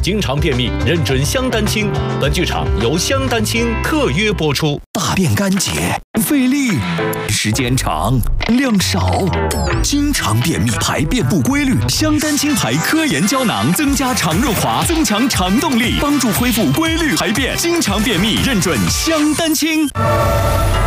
经常便秘，认准香丹青。本剧场由香丹青特约播出。 大便干结，费力，时间长，量少，经常便秘，排便不规律。香丹青牌科研胶囊增加肠润滑，增强肠动力，帮助恢复规律排便。经常便秘，认准香丹青。